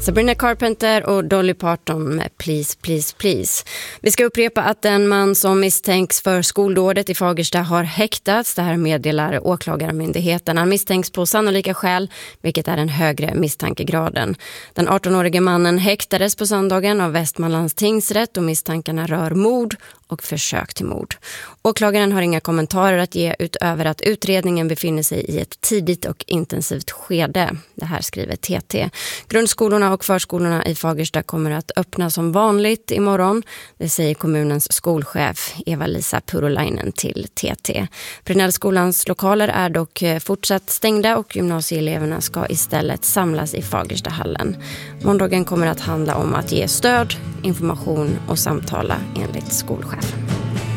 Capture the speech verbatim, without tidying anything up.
Sabrina Carpenter och Dolly Parton med Please, Please, Please. Vi ska upprepa att en man som misstänks för skoldådet i Fagersta har häktats. Det här meddelar åklagarmyndigheten. Han misstänks på sannolika skäl, vilket är den högre misstankegraden. Den arton-årige mannen häktades på söndagen av Västmanlands tingsrätt och misstankarna rör mord och försök till mord. Åklagaren har inga kommentarer att ge utöver att utredningen befinner sig i ett tidigt och intensivt skede. Det här skriver T T. Grundskolorna och förskolorna i Fagersta kommer att öppna som vanligt imorgon. Det säger kommunens skolchef Eva-Lisa Purolainen till T T. Brinellskolans lokaler är dock fortsatt stängda och gymnasieeleverna ska istället samlas i Fagerstahallen. Måndagen kommer att handla om att ge stöd, information och samtala enligt skolchefen.